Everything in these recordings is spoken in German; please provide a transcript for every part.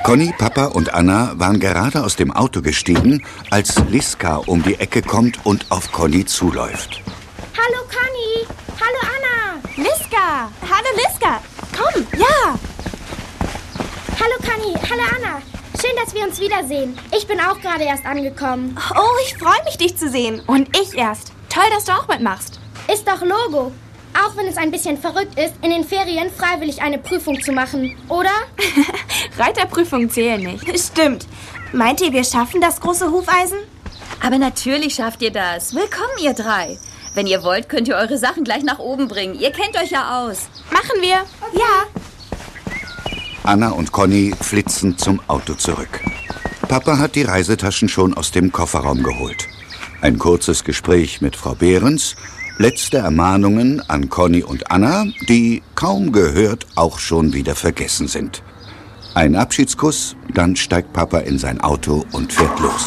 Conny, Papa und Anna waren gerade aus dem Auto gestiegen, als Liska um die Ecke kommt und auf Conny zuläuft. Hallo Conny! Hallo Anna! Liska! Hallo Liska! Komm, ja! Hallo Conny! Hallo Anna! Schön, dass wir uns wiedersehen. Ich bin auch gerade erst angekommen. Oh, ich freue mich, dich zu sehen. Und ich erst. Toll, dass du auch mitmachst. Ist doch Logo. Auch wenn es ein bisschen verrückt ist, in den Ferien freiwillig eine Prüfung zu machen, oder? Reiterprüfungen zählen nicht. Stimmt. Meint ihr, wir schaffen das große Hufeisen? Aber natürlich schafft ihr das. Willkommen, ihr drei. Wenn ihr wollt, könnt ihr eure Sachen gleich nach oben bringen. Ihr kennt euch ja aus. Machen wir. Okay. Ja. Anna und Conny flitzen zum Auto zurück. Papa hat die Reisetaschen schon aus dem Kofferraum geholt. Ein kurzes Gespräch mit Frau Behrens, letzte Ermahnungen an Conny und Anna, die kaum gehört auch schon wieder vergessen sind. Ein Abschiedskuss, dann steigt Papa in sein Auto und fährt los.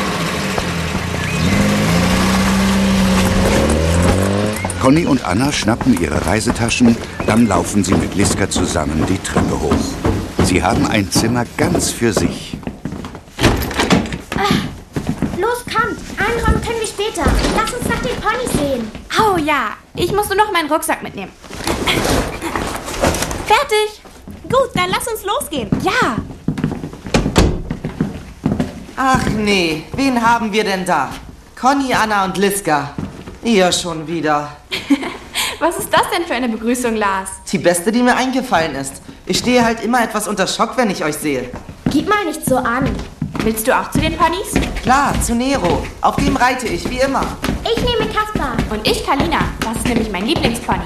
Conny und Anna schnappen ihre Reisetaschen, dann laufen sie mit Liska zusammen die Treppe hoch. Sie haben ein Zimmer ganz für sich. Los, kommt! Einräumen können wir später. Lass uns nach den Ponys sehen. Oh ja, ich muss nur noch meinen Rucksack mitnehmen. Fertig. Gut, dann lass uns losgehen. Ja. Ach nee, wen haben wir denn da? Conny, Anna und Liska. Ihr schon wieder. Was ist das denn für eine Begrüßung, Lars? Die beste, die mir eingefallen ist. Ich stehe halt immer etwas unter Schock, wenn ich euch sehe. Gib mal nicht so an. Willst du auch zu den Ponys? Klar, zu Nero. Auf dem reite ich, wie immer. Ich nehme Kaspar. Und ich Kalina. Das ist nämlich mein Lieblingspony.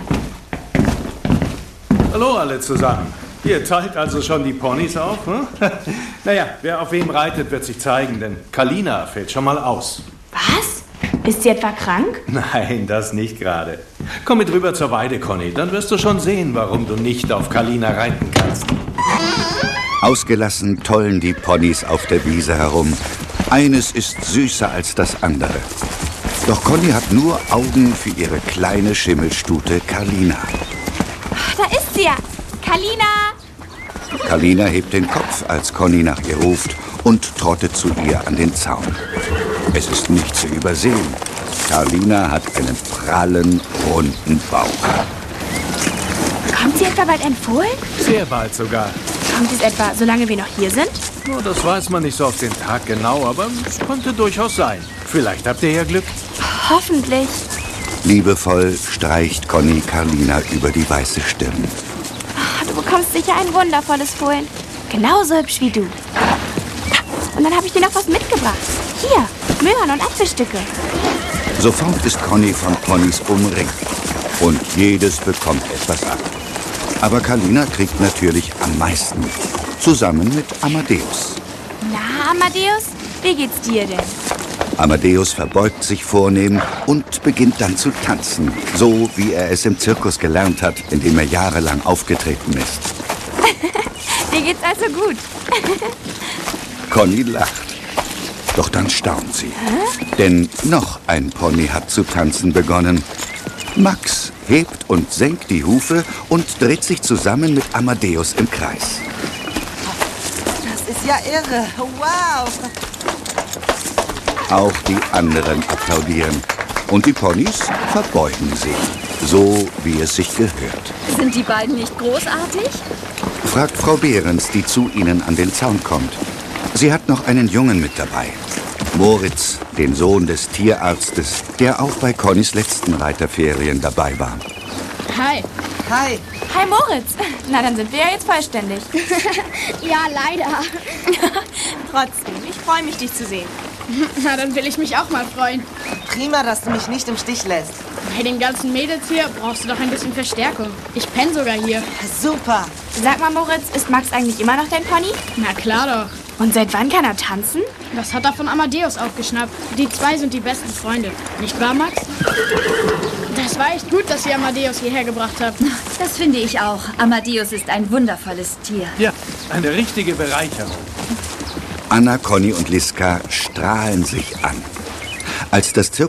Hallo alle zusammen. Ihr teilt also schon die Ponys auf, hm? Naja, wer auf wem reitet, wird sich zeigen, denn Kalina fällt schon mal aus. Was? Ist sie etwa krank? Nein, das nicht gerade. Komm mit rüber zur Weide, Conny, dann wirst du schon sehen, warum du nicht auf Kalina reiten kannst. Ausgelassen tollen die Ponys auf der Wiese herum. Eines ist süßer als das andere. Doch Conny hat nur Augen für ihre kleine Schimmelstute Kalina. Da ist sie ja. Kalina! Kalina hebt den Kopf, als Conny nach ihr ruft und trottet zu ihr an den Zaun. Es ist nicht zu übersehen. Kalina hat einen prallen, runden Bauch. Kommt sie etwa bald empfohlen? Sehr bald sogar. Kommt es etwa, solange wir noch hier sind? Oh, das weiß man nicht so auf den Tag genau, aber es könnte durchaus sein. Vielleicht habt ihr ja Glück. Hoffentlich. Liebevoll streicht Conny Kalina über die weiße Stirn. Du bekommst sicher ein wundervolles Fohlen. Genauso hübsch wie du. Und dann habe ich dir noch was mitgebracht. Hier, Möhren und Apfelstücke. Sofort ist Conny von Ponys umringt. Und jedes bekommt etwas ab. Aber Kalina kriegt natürlich am meisten. Zusammen mit Amadeus. Na, Amadeus, wie geht's dir denn? Amadeus verbeugt sich vornehm und beginnt dann zu tanzen. So wie er es im Zirkus gelernt hat, in dem er jahrelang aufgetreten ist. Dir geht's also gut. Conny lacht. Doch dann staunt sie. Denn noch ein Pony hat zu tanzen begonnen. Max hebt und senkt die Hufe und dreht sich zusammen mit Amadeus im Kreis. Das ist ja irre. Wow. Auch die anderen applaudieren. Und die Ponys verbeugen sich, so wie es sich gehört. Sind die beiden nicht großartig? Fragt Frau Behrens, die zu ihnen an den Zaun kommt. Sie hat noch einen Jungen mit dabei. Moritz, den Sohn des Tierarztes, der auch bei Connys letzten Reiterferien dabei war. Hi. Hi. Hi Moritz. Na, dann sind wir ja jetzt vollständig. Ja, leider. Trotzdem, ich freue mich, dich zu sehen. Na, dann will ich mich auch mal freuen. Prima, dass du mich nicht im Stich lässt. Bei den ganzen Mädels hier brauchst du doch ein bisschen Verstärkung. Ich penne sogar hier. Super. Sag mal, Moritz, ist Max eigentlich immer noch dein Pony? Na klar doch. Und seit wann kann er tanzen? Das hat er von Amadeus aufgeschnappt. Die zwei sind die besten Freunde. Nicht wahr, Max? Das war echt gut, dass ihr Amadeus hierher gebracht habt. Das finde ich auch. Amadeus ist ein wundervolles Tier. Ja, eine richtige Bereicherung. Anna, Conny und Liska strahlen sich an. Als das